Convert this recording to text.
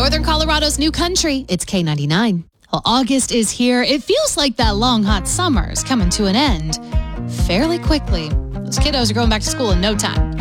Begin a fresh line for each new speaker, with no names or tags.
Northern Colorado's new country, it's K99. Well, August is here. It feels like that long, hot summer is coming to an end fairly quickly. Those kiddos are going back to school in no time.